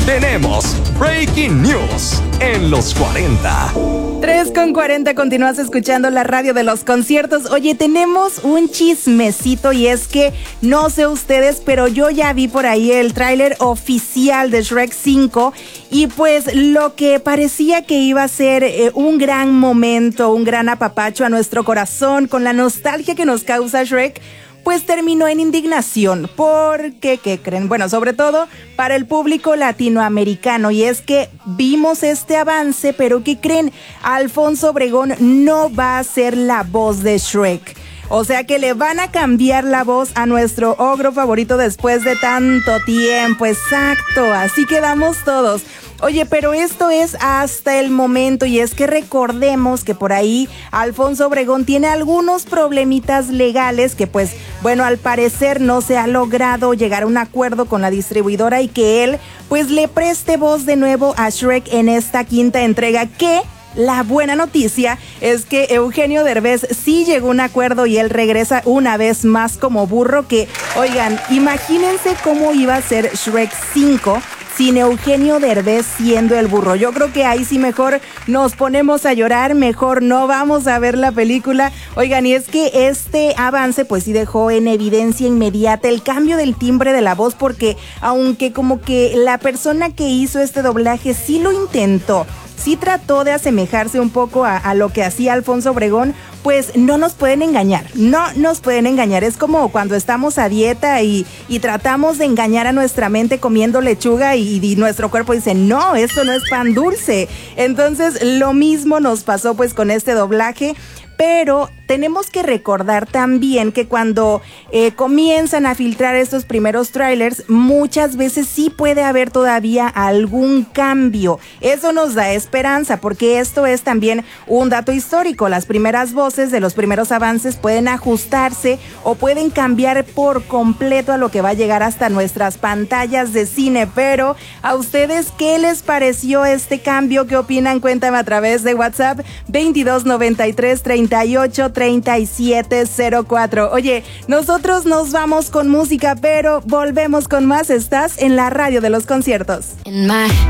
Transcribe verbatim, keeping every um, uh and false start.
tenemos Breaking News en los cuarenta. tres con cuarenta, continúas escuchando la radio de los conciertos. Oye, tenemos un chismecito y es que no sé ustedes, pero yo ya vi por ahí el tráiler oficial de Shrek cinco y pues lo que parecía que iba a ser eh, un gran momento, un gran apapacho a nuestro corazón con la nostalgia que nos causa Shrek, pues terminó en indignación. Porque, ¿qué creen? Bueno, sobre todo para el público latinoamericano. Y es que vimos este avance, pero ¿qué creen? Alfonso Obregón no va a ser la voz de Shrek. O sea que le van a cambiar la voz a nuestro ogro favorito después de tanto tiempo. Exacto, así quedamos todos. Oye, pero esto es hasta el momento y es que recordemos que por ahí Alfonso Obregón tiene algunos problemitas legales que pues, bueno, al parecer no se ha logrado llegar a un acuerdo con la distribuidora y que él pues le preste voz de nuevo a Shrek en esta quinta entrega que... La buena noticia es que Eugenio Derbez sí llegó a un acuerdo y él regresa una vez más como burro que, oigan, imagínense cómo iba a ser Shrek cinco sin Eugenio Derbez siendo el burro. Yo creo que ahí sí mejor nos ponemos a llorar, mejor no vamos a ver la película. Oigan, y es que este avance pues sí dejó en evidencia inmediata el cambio del timbre de la voz porque aunque como que la persona que hizo este doblaje sí lo intentó, sí trató de asemejarse un poco a, a lo que hacía Alfonso Obregón, pues no nos pueden engañar, no nos pueden engañar. Es como cuando estamos a dieta y, y tratamos de engañar a nuestra mente comiendo lechuga y, y nuestro cuerpo dice, no, esto no es pan dulce. Entonces lo mismo nos pasó pues con este doblaje. Pero tenemos que recordar también que cuando eh, comienzan a filtrar estos primeros trailers, muchas veces sí puede haber todavía algún cambio. Eso nos da esperanza porque esto es también un dato histórico. Las primeras voces de los primeros avances pueden ajustarse o pueden cambiar por completo a lo que va a llegar hasta nuestras pantallas de cine. Pero ¿a ustedes qué les pareció este cambio? ¿Qué opinan? Cuéntame a través de WhatsApp veintidós noventa y tres treinta y ocho treinta y siete cero cuatro. Oye, nosotros nos vamos con música, pero volvemos con más. Estás en la radio de los conciertos.